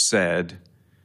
said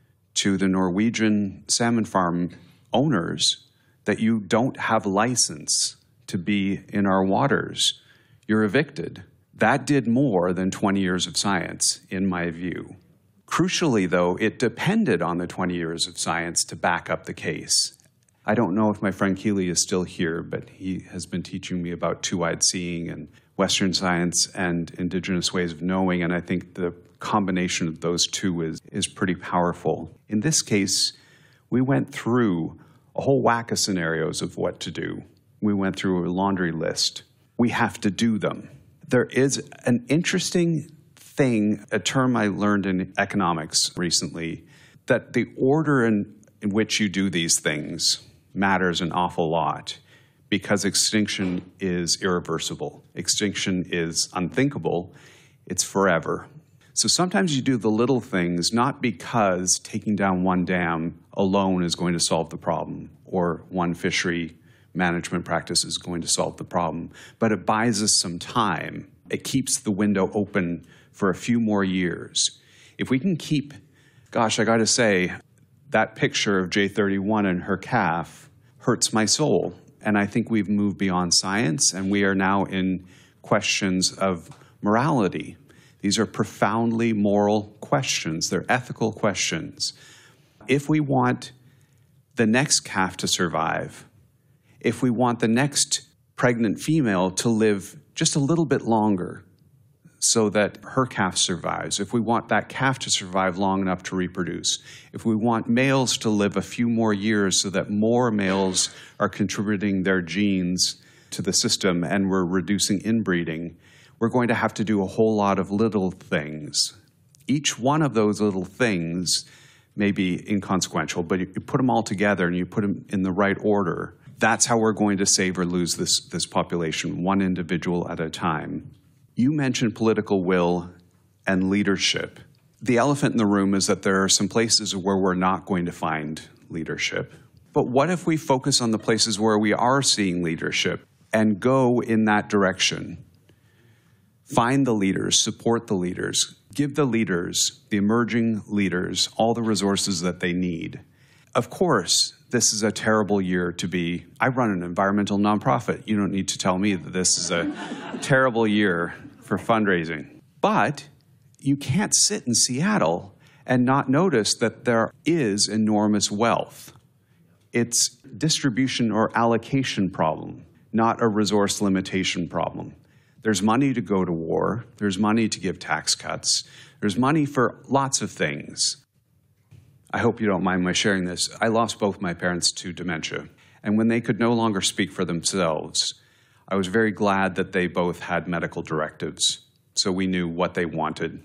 to the Norwegian salmon farm owners that you don't have license to be in our waters. You're evicted. That did more than 20 years of science, in my view. Crucially, though, it depended on the 20 years of science to back up the case. I don't know if my friend Keeley is still here, but he has been teaching me about two-eyed seeing and Western science and indigenous ways of knowing, and I think the combination of those two is pretty powerful. In this case, we went through a whole whack of scenarios of what to do. We went through a laundry list. We have to do them. There is an interesting thing, a term I learned in economics recently, that the order in which you do these things matters an awful lot, because extinction is irreversible. Extinction is unthinkable. It's forever. So sometimes you do the little things not because taking down one dam alone is going to solve the problem, or one fishery management practice is going to solve the problem, but it buys us some time. It keeps the window open for a few more years. If we can keep, gosh, I gotta say, that picture of J31 and her calf hurts my soul. And I think we've moved beyond science, and we are now in questions of morality. These are profoundly moral questions. They're ethical questions. If we want the next calf to survive, if we want the next pregnant female to live just a little bit longer so that her calf survives, if we want that calf to survive long enough to reproduce, if we want males to live a few more years so that more males are contributing their genes to the system and we're reducing inbreeding, we're going to have to do a whole lot of little things. Each one of those little things may be inconsequential, but you put them all together and you put them in the right order. That's how we're going to save or lose this population, one individual at a time. You mentioned political will and leadership. The elephant in the room is that there are some places where we're not going to find leadership. But what if we focus on the places where we are seeing leadership and go in that direction? Find the leaders, support the leaders, give the leaders, the emerging leaders, all the resources that they need. Of course, this is a terrible year to be. I run an environmental nonprofit. You don't need to tell me that this is a terrible year for fundraising. But you can't sit in Seattle and not notice that there is enormous wealth. It's distribution or allocation problem, not a resource limitation problem. There's money to go to war. There's money to give tax cuts. There's money for lots of things. I hope you don't mind my sharing this. I lost both my parents to dementia. And when they could no longer speak for themselves, I was very glad that they both had medical directives, so we knew what they wanted.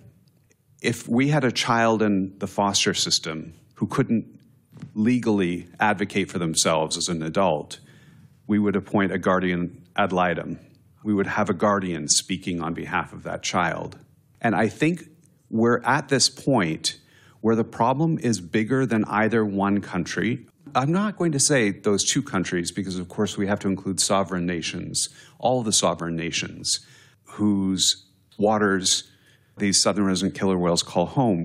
If we had a child in the foster system who couldn't legally advocate for themselves as an adult, we would appoint a guardian ad litem. We would have a guardian speaking on behalf of that child. And I think we're at this point where the problem is bigger than either one country. I'm not going to say those two countries because, of course, we have to include sovereign nations, all of the sovereign nations whose waters these southern resident killer whales call home.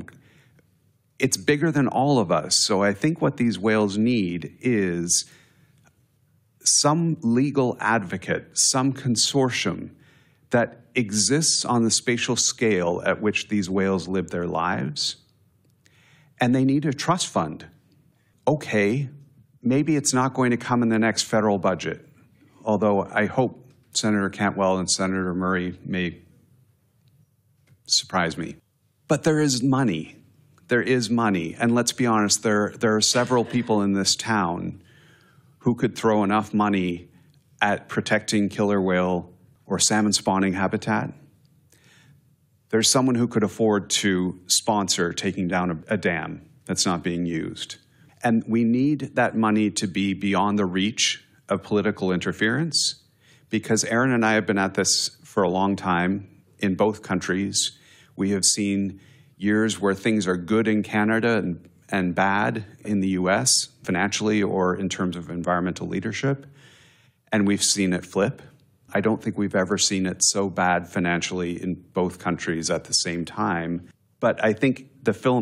It's bigger than all of us. So I think what these whales need is some legal advocate, some consortium that exists on the spatial scale at which these whales live their lives. And they need a trust fund. Okay, maybe it's not going to come in the next federal budget, although I hope Senator Cantwell and Senator Murray may surprise me. But there is money. There is money. And let's be honest, there are several people in this town who could throw enough money at protecting killer whale or salmon spawning habitat. There's someone who could afford to sponsor taking down a dam that's not being used. And we need that money to be beyond the reach of political interference, because Aaron and I have been at this for a long time in both countries. We have seen years where things are good in Canada and bad in the US, financially or in terms of environmental leadership, and we've seen it flip. I don't think we've ever seen it so bad financially in both countries at the same time. But I think the film